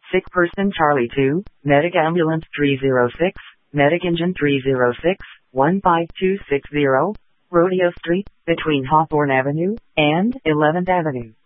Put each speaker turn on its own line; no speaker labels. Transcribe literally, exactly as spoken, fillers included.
Sick person Charlie two, Medic Ambulance three zero six, Medic Engine three zero six, one five two six zero, Rodeo Street, between Hawthorne Avenue and eleventh Avenue.